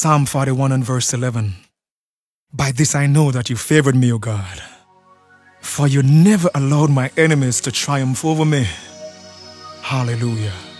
Psalm 41 and verse 11. By this I know that you favored me, O God, for you never allowed my enemies to triumph over me. Hallelujah.